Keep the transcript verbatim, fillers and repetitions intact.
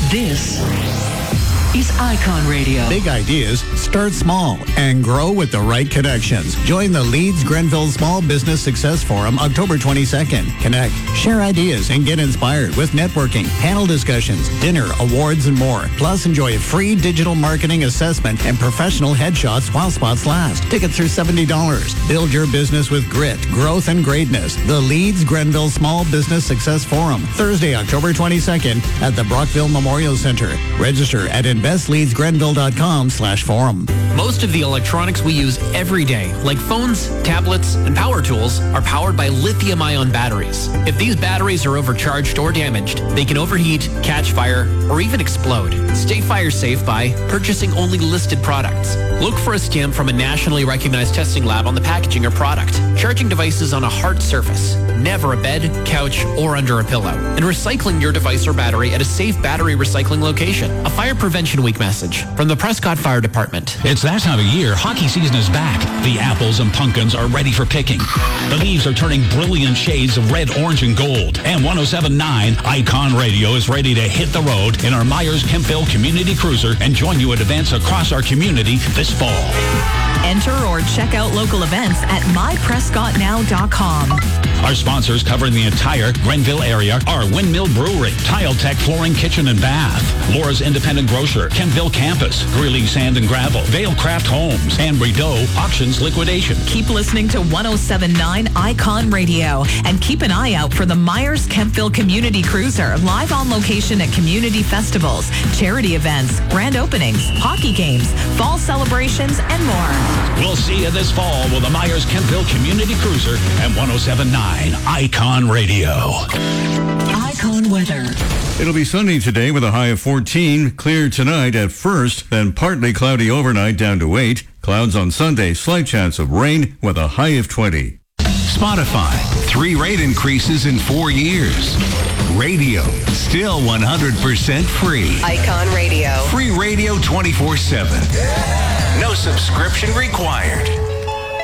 This is Icon Radio. Big ideas start small and grow with the right connections. Join the Leeds Grenville Small Business Success Forum October twenty-second. Connect, share ideas, and get inspired with networking, panel discussions, dinner, awards, and more. Plus, enjoy a free digital marketing assessment and professional headshots while spots last. Tickets are seventy dollars. Build your business with grit, growth, and greatness. The Leeds Grenville Small Business Success Forum, Thursday, October twenty-second at the Brockville Memorial Center. Register at invest leeds grenville dot com slash forum. Most of the electronics we use every day, like phones, tablets, and power tools, are powered by lithium-ion batteries. If these batteries are overcharged or damaged, they can overheat, catch fire, or even explode. Stay fire safe by purchasing only listed products. Look for a stamp from a nationally recognized testing lab on the packaging or product. Charging devices on a hard surface, never a bed, couch, or under a pillow. And recycling your device or battery at a safe battery recycling location. A Fire Prevention Week message from the Prescott Fire Department. It's that time of year. Hockey season is back. The apples and pumpkins are ready for picking. The leaves are turning brilliant shades of red, orange, and gold. And one oh seven point nine Icon Radio is ready to hit the road in our Myers-Kempville Community Cruiser and join you at events across our community this fall. Enter or check out local events at my prescott now dot com. Our sponsors covering the entire Grenville area are Windmill Brewery, Tile Tech Flooring, Kitchen and Bath, Laura's Independent Grocer, Kempville Campus, Greeley Sand and Gravel, Vale Craft Homes, and Rideau Auctions Liquidation. Keep listening to one oh seven point nine Icon Radio and keep an eye out for the Myers-Kempville Community Cruiser live on location at community festivals, charity events, grand openings, hockey games, fall celebrations, and more. We'll see you this fall with the Myers-Kempville Community Cruiser and one oh seven point nine Icon Radio. Icon weather. It'll be sunny today with a high of fourteen. Clear tonight at first, then partly cloudy overnight down to eight. Clouds on Sunday, slight chance of rain with a high of twenty. Spotify, three rate increases in four years. Radio, still one hundred percent free. Icon Radio. Free radio twenty-four seven. No subscription required.